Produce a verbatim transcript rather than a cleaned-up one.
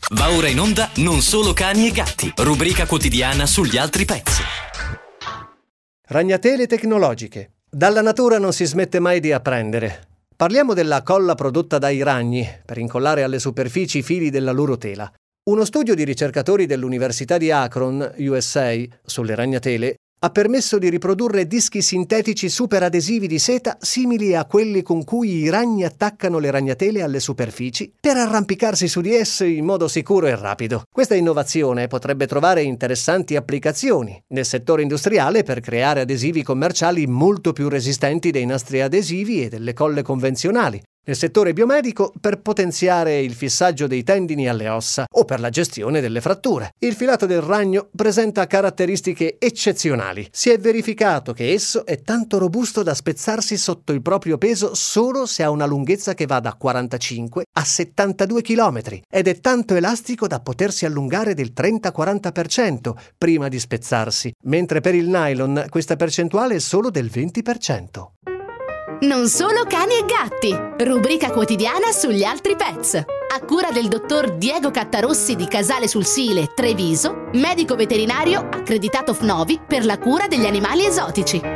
Va ora in onda Non solo cani e gatti, rubrica quotidiana sugli altri pets. Ragnatele tecnologiche. Dalla natura non si smette mai di apprendere. Parliamo della colla prodotta dai ragni per incollare alle superfici i fili della loro tela. Uno studio di ricercatori dell'Università di Akron, U S A, sulle ragnatele ha permesso di riprodurre dischi sintetici superadesivi di seta simili a quelli con cui i ragni attaccano le ragnatele alle superfici per arrampicarsi su di esse in modo sicuro e rapido. Questa innovazione potrebbe trovare interessanti applicazioni nel settore industriale per creare adesivi commerciali molto più resistenti dei nastri adesivi e delle colle convenzionali, nel settore biomedico per potenziare il fissaggio dei tendini alle ossa o per la gestione delle fratture. Il filato del ragno presenta caratteristiche eccezionali. Si è verificato che esso è tanto robusto da spezzarsi sotto il proprio peso solo se ha una lunghezza che va da quarantacinque a settantadue chilometri ed è tanto elastico da potersi allungare del trenta-quaranta per cento prima di spezzarsi, mentre per il nylon questa percentuale è solo del venti per cento. Non solo cani e gatti, rubrica quotidiana sugli altri pets. A cura del dottor Diego Cattarossi di Casale sul Sile, Treviso, medico veterinario accreditato F N O V I per la cura degli animali esotici.